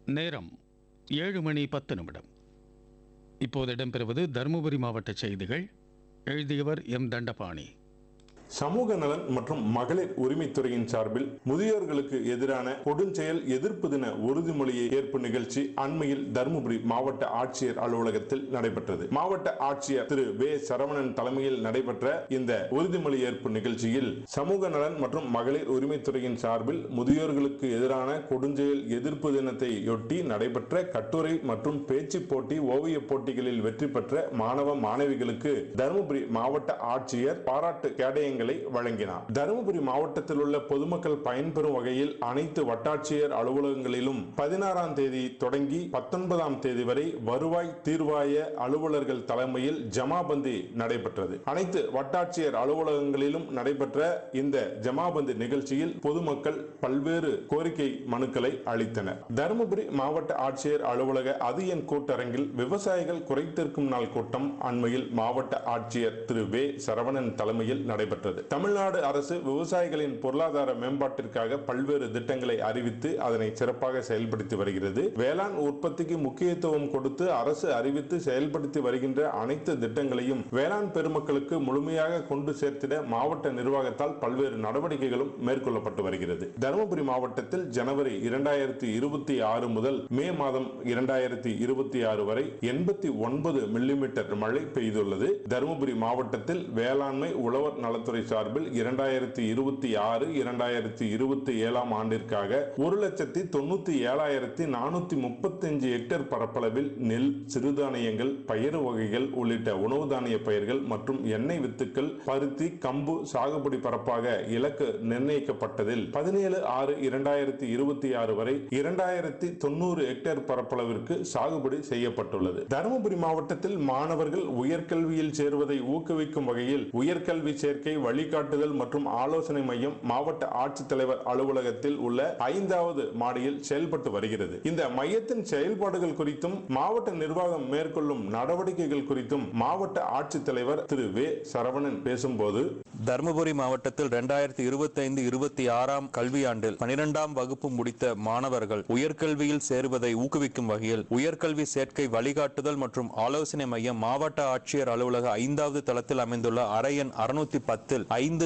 நேரம் 7:10. இப்போது இடம்பெறுவது தருமபுரி மாவட்ட செய்திகள். எழுதியவர் எம் தண்டபாணி. சமூக நலன் மற்றும் மகளிர் உரிமைத்துறையின் சார்பில் முதியோர்களுக்கு எதிரான கொடுஞ்செயல் எதிர்ப்பு தின உறுதிமொழியை ஏற்பு நிகழ்ச்சி அண்மையில் தருமபுரி மாவட்ட ஆட்சியர் அலுவலகத்தில் நடைபெற்றது. மாவட்ட ஆட்சியர் திரு வே சரவணன் தலைமையில் நடைபெற்ற இந்த உறுதிமொழி ஏற்பு நிகழ்ச்சியில் சமூக நலன் மற்றும் மகளிர் உரிமைத்துறையின் சார்பில் முதியோர்களுக்கு எதிரான கொடுஞ்செயல் எதிர்ப்பு தினத்தையொட்டி நடைபெற்ற கட்டுரை மற்றும் பேச்சு போட்டி, ஓவிய போட்டிகளில் வெற்றி பெற்ற மாணவ மாணவிகளுக்கு தருமபுரி மாவட்ட ஆட்சியர் பாராட்டு கேடயங்களை வழங்கினார். தருமபுரி மாவட்டத்தில் உள்ள பொதுமக்கள் பயன்பெறும் வகையில் அனைத்து வட்டாட்சியர் அலுவலகங்களிலும் 16ஆம் தேதி தொடங்கி 19ஆம் தேதி வரை வருவாய் தீர்வாய அலுவலர்கள் தலைமையில் ஜமாபந்தி நடைபெற்றது. அனைத்து வட்டாட்சியர் அலுவலகங்களிலும் நடைபெற்ற இந்த ஜமாபந்தி நிகழ்ச்சியில் பொதுமக்கள் பல்வேறு கோரிக்கை மனுக்களை அளித்தனர். தருமபுரி மாவட்ட ஆட்சியர் அலுவலக அதியன் கூட்டரங்கில் விவசாயிகள் குறைதீர்க்கும் நாள் கூட்டம் அண்மையில் மாவட்ட ஆட்சியர் திரு வே சரவணன் தலைமையில் நடைபெற்றது. தமிழ்நாடு அரசு விவசாயிகளின் பொருளாதார மேம்பாட்டிற்காக பல்வேறு திட்டங்களை அறிவித்து அதனை சிறப்பாக செயல்படுத்தி வருகிறது. வேளாண் உற்பத்திக்கு முக்கியத்துவம் கொடுத்து அரசு அறிவித்து செயல்படுத்தி வருகின்ற அனைத்து திட்டங்களையும் வேளாண் பெருமக்களுக்கு முழுமையாக கொண்டு சேர்த்திட மாவட்ட நிர்வாகத்தால் பல்வேறு நடவடிக்கைகளும் மேற்கொள்ளப்பட்டு வருகிறது. தருமபுரி மாவட்டத்தில் ஜனவரி 2026 முதல் மே மாதம் 2026 வரை 89 மில்லிமீட்டர் மழை பெய்துள்ளது. தருமபுரி மாவட்டத்தில் வேளாண்மை உழவர் நலத்துறை சார்பில் 2026-2027 ஆண்டிற்காக 1,97,435 ஹெக்டேர் பரப்பளவில் நெல், சிறுதானியங்கள், பயறு வகைகள் உள்ளிட்ட உணவு தானிய பயிர்கள் மற்றும் எண்ணெய் வித்துக்கள், பருத்தி, கம்பு சாகுபடி பரப்பாக இலக்கு நிர்ணயிக்கப்பட்டதில் 17/6/2026 வரை 2,090 ஹெக்டேர் பரப்பளவிற்கு சாகுபடி செய்யப்பட்டுள்ளது. தருமபுரி மாவட்டத்தில் மாணவர்கள் உயர்கல்வியில் சேர்வதை ஊக்குவிக்கும் வகையில் உயர்கல்வி சேர்க்கை வழிகாட்டுதல் மற்றும் ஆலோசனை மையம் மாவட்ட ஆட்சித்தலைவர் அலுவலகத்தில் உள்ள 5வது மாடியில் செயல்பட்டு வருகிறது. இந்த மையத்தின் செயல்பாடுகள் குறித்தும் மாவட்ட நிர்வாகம் மேற்கொள்ளும் நடவடிக்கைகள் குறித்தும் மாவட்ட ஆட்சித்தலைவர் திரு வே சரவணன் பேசும்போது, தருமபுரி மாவட்டத்தில் 2025-26 கல்வியாண்டில் 12ஆம் வகுப்பு முடித்த மாணவர்கள் உயர்கல்வியில் சேருவதை ஊக்குவிக்கும் வகையில் உயர்கல்வி சேர்க்கை வழிகாட்டுதல் மற்றும் ஆலோசனை மையம் மாவட்ட ஆட்சியர் அலுவலக 5வது தளத்தில் அமைந்துள்ள அறை எண் 610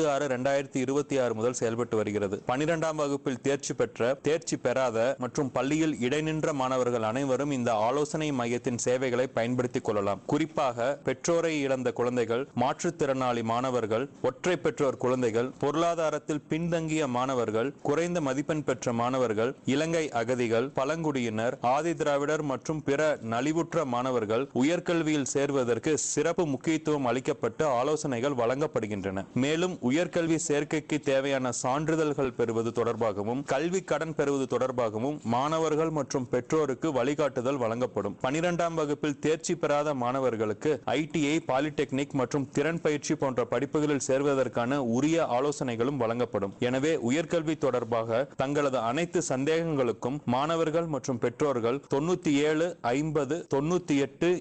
5/6/2026 முதல் செயல்பட்டு வருகிறது. 12ஆம் வகுப்பில் தேர்ச்சி பெற்ற, தேர்ச்சி பெறாத மற்றும் பள்ளியில் இடைநின்ற மாணவர்கள் அனைவரும் இந்த ஆலோசனை மையத்தின் சேவைகளை பயன்படுத்திக் கொள்ளலாம். குறிப்பாக பெற்றோரை இழந்த குழந்தைகள், மாற்றுத்திறனாளி மாணவர்கள், ஒற்றை பெற்றோர் குழந்தைகள், பொருளாதாரத்தில் பின்தங்கிய மாணவர்கள், குறைந்த மதிப்பெண் பெற்ற மாணவர்கள், இலங்கை அகதிகள், பழங்குடியினர், ஆதி திராவிடர் மற்றும் பிற நலிவுற்ற மாணவர்கள் உயர்கல்வியில் சேர்வதற்கு சிறப்பு முக்கியத்துவம் அளிக்கப்பட்டு ஆலோசனைகள் வழங்கப்படுகின்றன. மேலும் உயர்கல்வி சேர்க்கைக்கு தேவையான சான்றிதழ்கள் பெறுவது தொடர்பாகவும் கல்வி கடன் பெறுவது தொடர்பாகவும் மாணவர்கள் மற்றும் பெற்றோருக்கு வழிகாட்டுதல் வழங்கப்படும். 12ஆம் வகுப்பில் தேர்ச்சி பெறாத மாணவர்களுக்கு ITI, பாலிடெக்னிக் மற்றும் திறன் பயிற்சி போன்ற படிப்புகளில் சேர்வதற்கான உரிய ஆலோசனைகளும் வழங்கப்படும். எனவே உயர்கல்வி தொடர்பாக தங்களது அனைத்து சந்தேகங்களுக்கும் மாணவர்கள் மற்றும் பெற்றோர்கள் 97 50 98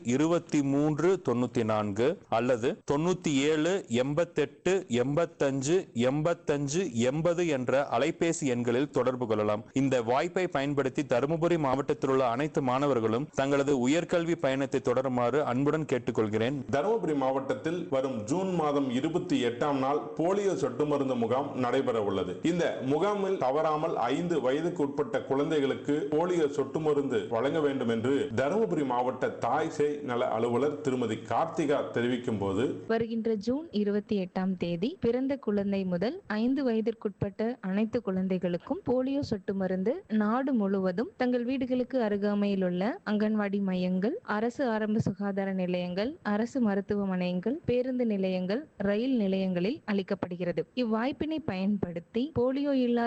23 94 அல்லது 97 88 85 85 80 என்ற அலைபேசி எண்களில் தொடர்பு கொள்ளலாம். இந்த வாய்ப்பை பயன்படுத்தி தருமபுரி மாவட்டத்தில் உள்ள அனைத்து மாணவர்களும் தங்களது உயர்கல்வி பயணத்தை தொடருமாறு அன்புடன் கேட்டுக்கொள்கிறேன். தருமபுரி மாவட்டத்தில் வரும் ஜூன் மாதம் 28ஆம் நாள் போலியோ சொட்டு மருந்து முகாம் நடைபெற உள்ளது. இந்த முகாமில் தவறாமல் 5 வயதுக்கு உட்பட்ட குழந்தைகளுக்கு போலியோ சொட்டு மருந்து வழங்க வேண்டும் என்று தருமபுரி மாவட்ட தாய் சேய் நல அலுவலர் திருமதி கார்த்திகா தெரிவிக்கும் போது, வருகின்ற ஜூன் 28ஆம் தேதி பிறந்த குழந்தை முதல் 5 வயதிற்குட்பட்ட அனைத்து குழந்தைகளுக்கும் போலியோ சொட்டு மருந்து நாடு முழுவதும் தங்கள் வீடுகளுக்கு அருகாமையில் உள்ள அங்கன்வாடி மையங்கள், அரசு ஆரம்ப சுகாதார நிலையங்கள், அரசு மருத்துவமனைகள், பேருந்து நிலையங்கள், ரயில் நிலையங்களில் அளிக்கப்படுகிறது. இவ்வாய்ப்பினை பயன்படுத்தி போலியோ இல்லாத